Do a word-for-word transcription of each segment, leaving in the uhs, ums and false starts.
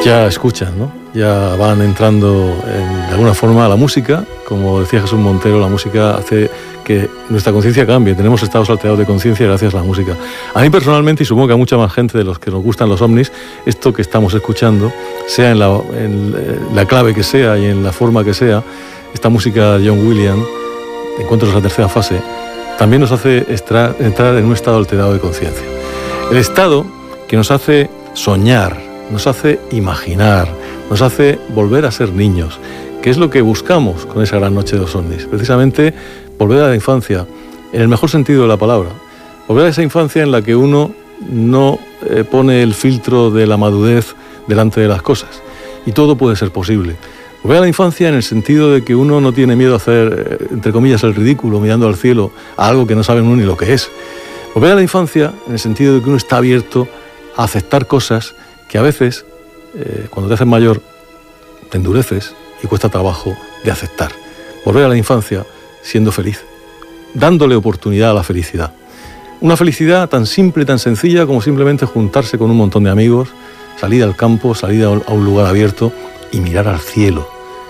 Ya escuchan, ¿no? Ya van entrando en, de alguna forma a la música. Como decía Jesús Montero, la música hace que nuestra conciencia cambie. Tenemos estados alterados de conciencia gracias a la música. A mí personalmente, y supongo que a mucha más gente de los que nos gustan los ovnis, esto que estamos escuchando, sea en la, en la clave que sea y en la forma que sea, esta música de John Williams, Encuentros de la tercera fase, también nos hace extra, entrar en un estado alterado de conciencia. El estado que nos hace soñar, nos hace imaginar, nos hace volver a ser niños, que es lo que buscamos con esa gran noche de los ovnis. Precisamente volver a la infancia, en el mejor sentido de la palabra. Volver a esa infancia en la que uno no eh, pone el filtro de la madurez delante de las cosas. Y todo puede ser posible. Volver a la infancia en el sentido de que uno no tiene miedo a hacer, eh, entre comillas, el ridículo mirando al cielo a algo que no sabe uno ni lo que es. Volver a la infancia en el sentido de que uno está abierto a aceptar cosas que a veces, eh, cuando te haces mayor, te endureces y cuesta trabajo de aceptar. Volver a la infancia siendo feliz, dándole oportunidad a la felicidad. Una felicidad tan simple, tan sencilla como simplemente juntarse con un montón de amigos, salir al campo, salir a un lugar abierto y mirar al cielo.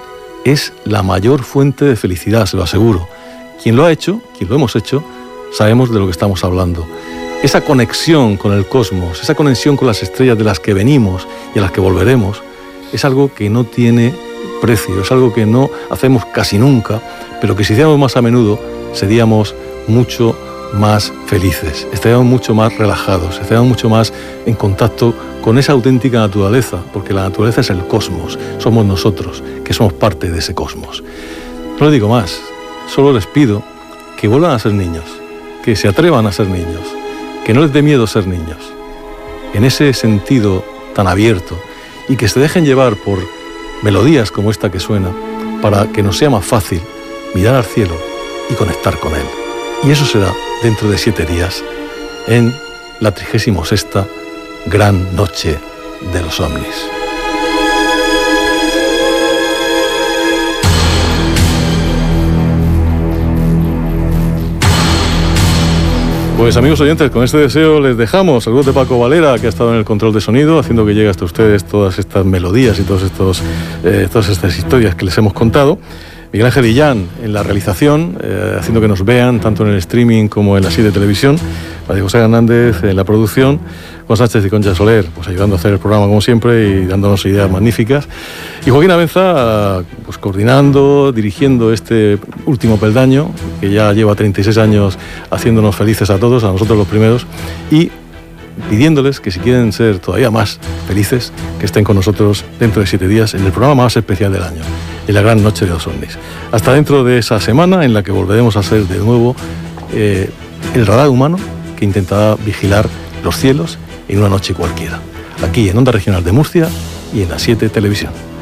Es la mayor fuente de felicidad, se lo aseguro. Quien lo ha hecho, quien lo hemos hecho, sabemos de lo que estamos hablando. Esa conexión con el cosmos, esa conexión con las estrellas de las que venimos y a las que volveremos, es algo que no tiene precio, es algo que no hacemos casi nunca, pero que si hiciéramos más a menudo, seríamos mucho más felices, estaríamos mucho más relajados, estaríamos mucho más en contacto con esa auténtica naturaleza, porque la naturaleza es el cosmos, somos nosotros, que somos parte de ese cosmos. No les digo más, solo les pido que vuelvan a ser niños, que se atrevan a ser niños, que no les dé miedo ser niños, en ese sentido tan abierto, y que se dejen llevar por melodías como esta que suena, para que nos sea más fácil mirar al cielo y conectar con él. Y eso será dentro de siete días, en la trigésima sexta Gran Noche de los Ovnis. Pues amigos oyentes, con este deseo les dejamos. Saludos de Paco Valera, que ha estado en el control de sonido, haciendo que llegue hasta ustedes todas estas melodías y todos estos, eh, todas estas historias que les hemos contado. Miguel Ángel Illán en la realización, eh, haciendo que nos vean tanto en el streaming como en la serie de televisión. María José Hernández en la producción. Juan Sánchez y Concha Soler, pues ayudando a hacer el programa como siempre y dándonos ideas magníficas. Y Joaquín Abenza, pues coordinando, dirigiendo este último peldaño, que ya lleva treinta y seis años haciéndonos felices a todos, a nosotros los primeros, y pidiéndoles que si quieren ser todavía más felices, que estén con nosotros dentro de siete días en el programa más especial del año, en la Gran Noche de los Ovnis. Hasta dentro de esa semana en la que volveremos a ser de nuevo eh, el radar humano que intentará vigilar los cielos en una noche cualquiera, aquí en Onda Regional de Murcia y en la siete Televisión.